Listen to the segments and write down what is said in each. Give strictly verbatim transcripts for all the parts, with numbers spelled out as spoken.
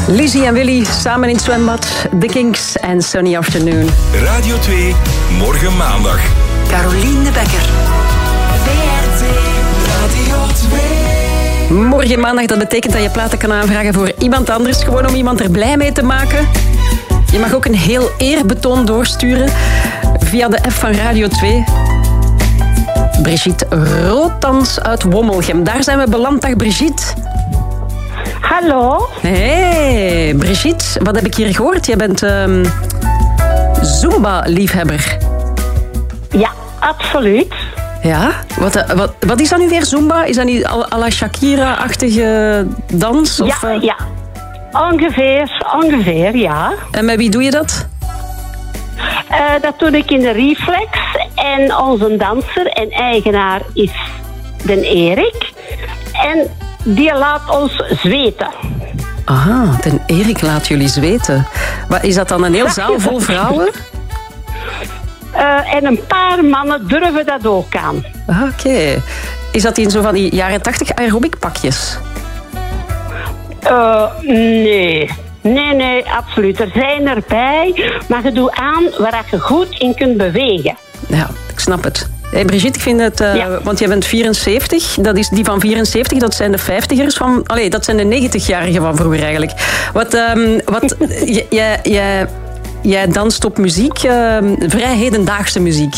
Lizzie en Willy samen in het zwembad. The Kinks en Sunny Afternoon. Radio twee, morgen maandag. Carolien de Bekker. V R T Radio twee. Morgen maandag, dat betekent dat je platen kan aanvragen voor iemand anders. Gewoon om iemand er blij mee te maken. Je mag ook een heel eerbetoon doorsturen via de app van Radio twee. Brigitte Rootans uit Wommelgem. Daar zijn we beland. Dag Brigitte. Hallo. Hey Brigitte, wat heb ik hier gehoord? Jij bent um, Zumba-liefhebber. Ja, absoluut. Ja? Wat, wat, wat is dat nu weer, Zumba? Is dat niet à la Shakira-achtige dans? Of, ja, uh... ja. Ongeveer, ongeveer, ja. En met wie doe je dat? Uh, dat doe ik in de Reflex. En onze danser en eigenaar is Den Erik. En die laat ons zweten. Aha, Den Erik laat jullie zweten. Maar is dat dan een heel zaal vol vrouwen? Uh, en een paar mannen durven dat ook aan. Ah, oké. Okay. Is dat in zo van die jaren tachtig aerobic pakjes? Uh, nee. Nee, nee, absoluut. Er zijn erbij, maar je doet aan waar je goed in kunt bewegen. Ja, ik snap het. Hey Brigitte, ik vind het... Uh, ja. Want jij bent vierenzeventig. Dat is die van vierenzeventig, dat zijn de vijftigers van... Allee, dat zijn de negentigjarigen van vroeger eigenlijk. Wat... Um, wat jij, jij, jij danst op muziek, uh, vrij hedendaagse muziek.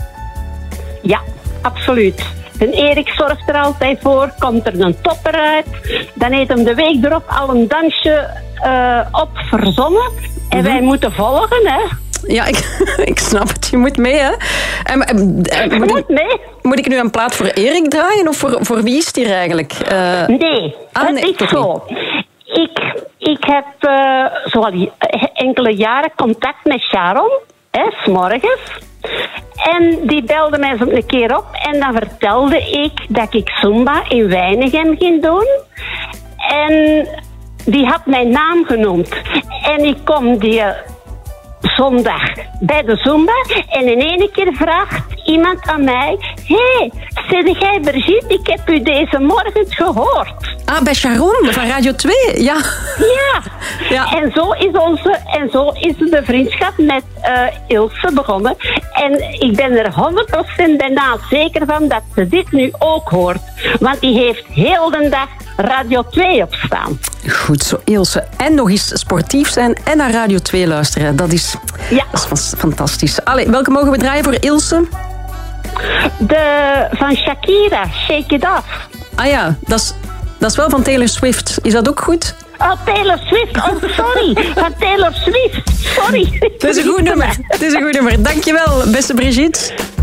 Ja, absoluut. En Erik zorgt er altijd voor, komt er een topper uit. Dan heeft hem de week erop al een dansje uh, op verzonnen. En mm-hmm. wij moeten volgen, hè. Ja, ik, ik snap het. Je moet mee, hè. En, en, en, je moet, moet ik, mee. Moet ik nu een plaat voor Erik draaien? Of voor, voor wie is die er eigenlijk? Uh, nee, ah, het nee, is zo. Ik, ik heb uh, zoal enkele jaren contact met Sharon, hè, 's morgens. En die belde mij zo een keer op en dan vertelde ik dat ik Zumba in Weinigem ging doen. En die had mijn naam genoemd. En ik kom die zondag bij de Zumba en in één keer vraagt iemand aan mij: hé, hey, zeg jij Brigitte, ik heb u deze morgen gehoord. Ah, bij Sharon van Radio twee, ja. Ja, ja. En, zo is onze, en zo is de vriendschap met uh, Ilse begonnen. En ik ben er honderd procent bijna zeker van dat ze dit nu ook hoort. Want die heeft heel de dag Radio twee op staan. Goed zo, Ilse. En nog eens sportief zijn en naar Radio twee luisteren. Dat is, ja. dat is fantastisch. Allee, welke mogen we draaien voor Ilse? De van Shakira, Shake It Off. Ah ja, dat is, dat is wel van Taylor Swift. Is dat ook goed? Oh, Taylor Swift. Oh, sorry. Van Taylor Swift. Sorry. Het is een goed nummer. Het is een goed nummer. Dankjewel, beste Brigitte.